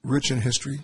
rich in history?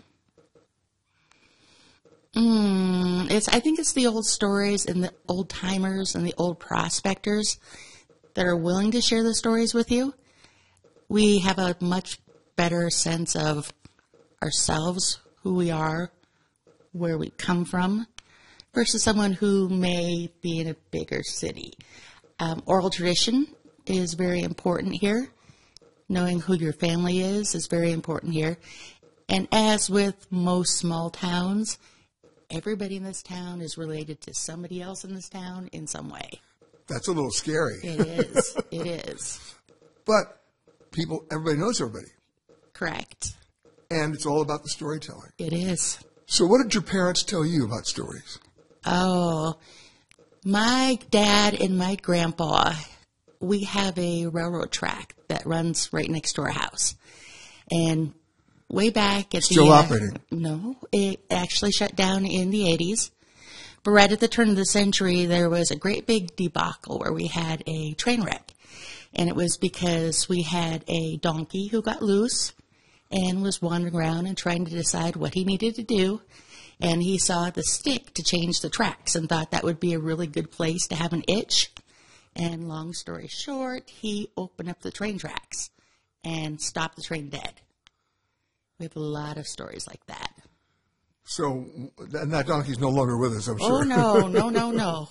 I think it's the old stories and the old timers and the old prospectors that are willing to share the stories with you. We have a much better sense of ourselves, who we are, where we come from, versus someone who may be in a bigger city. Oral tradition is very important here. Knowing who your family is very important here. And as with most small towns, everybody in this town is related to somebody else in this town in some way. That's a little scary. It is. It is. But everybody knows everybody. Correct. And it's all about the storytelling. It is. So what did your parents tell you about stories? Oh, my dad and my grandpa, we have a railroad track that runs right next to our house. And way back at Still operating? No, it actually shut down in the 80s. But right at the turn of the century, there was a great big debacle where we had a train wreck. And it was because we had a donkey who got loose and was wandering around and trying to decide what he needed to do. And he saw the stick to change the tracks and thought that would be a really good place to have an itch. And long story short, he opened up the train tracks and stopped the train dead. We have a lot of stories like that. So, and that donkey's no longer with us, I'm sure. Oh, no.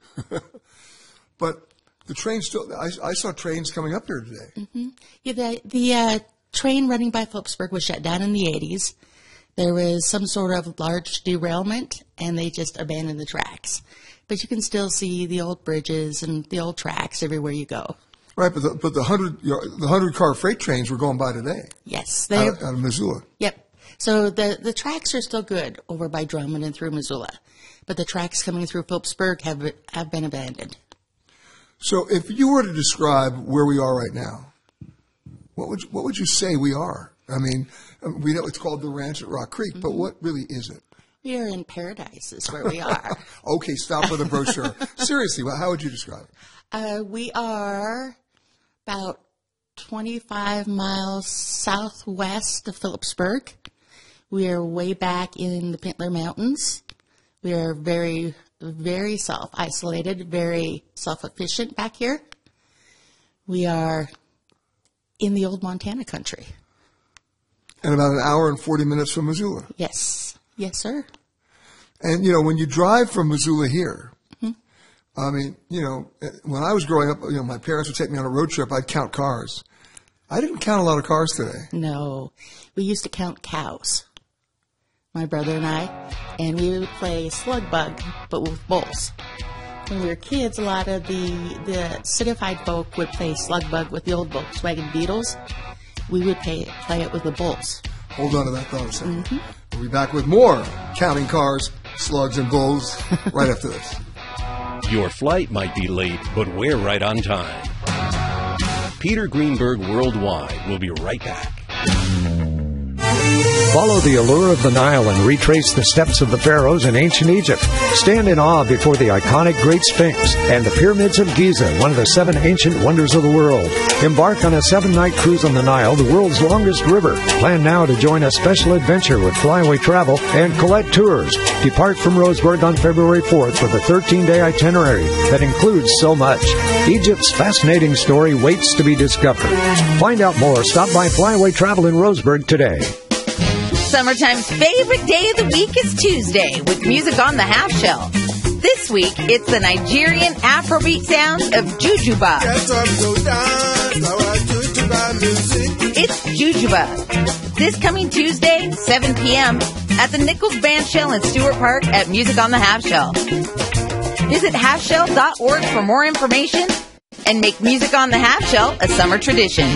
But the train still, I saw trains coming up here today. Mm-hmm. Yeah, the train running by Phillipsburg was shut down in the 80s. There was some sort of large derailment, and they just abandoned the tracks. But you can still see the old bridges and the old tracks everywhere you go. Right, but the 100-car freight trains were going by today. Yes, out of Missoula. Yep. So the tracks are still good over by Drummond and through Missoula, but the tracks coming through Phillipsburg have been abandoned. So, if you were to describe where we are right now, what would you say we are? I mean, we know it's called the Ranch at Rock Creek, but what really is it? We are in paradise, is where we are. Okay, stop with the brochure. Seriously, how would you describe it? We are about 25 miles southwest of Phillipsburg. We are way back in the Pintler Mountains. We are very, very self-isolated, very self-efficient back here. We are in the old Montana country. And about an hour and 40 minutes from Missoula. Yes. Yes, sir. And, when you drive from Missoula here, I mean, when I was growing up, my parents would take me on a road trip. I'd count cars. I didn't count a lot of cars today. No. We used to count cows, my brother and I, and we would play slug bug, but with bulls. When we were kids, a lot of the citified folk would play slug bug with the old Volkswagen Beetles. We would play it with the bulls. Hold on to that thought a second. We'll be back with more counting cars, slugs, and bulls right after this. Your flight might be late, but we're right on time. Peter Greenberg Worldwide will be right back. Follow the allure of the Nile and retrace the steps of the pharaohs in ancient Egypt. Stand in awe before the iconic Great Sphinx and the pyramids of Giza, one of the 7 ancient wonders of the world. Embark on a 7-night cruise on the Nile, the world's longest river. Plan now to join a special adventure with Flyaway Travel and Colette Tours. Depart from Roseburg on February 4th with a 13-day itinerary that includes so much. Egypt's fascinating story waits to be discovered. Find out more. Stop by Flyaway Travel in Roseburg today. Summertime's favorite day of the week is Tuesday with music on the half shell. This week, it's the Nigerian Afrobeat sounds of Jujuba. It's Jujuba. This coming Tuesday, 7 p.m. at the Nichols Bandshell in Stewart Park at Music on the Half Shell. Visit halfshell.org for more information and make Music on the Half Shell a summer tradition.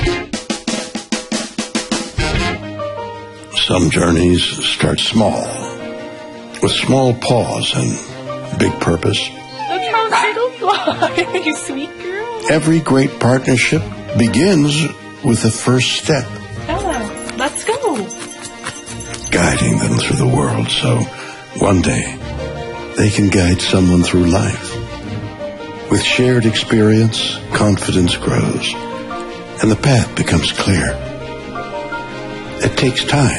Some journeys start small, with small pause and big purpose. Look how it'll fly, you sweet girl. Every great partnership begins with the first step. Ella, let's go. Guiding them through the world so one day they can guide someone through life. With shared experience, confidence grows, and the path becomes clear. It takes time.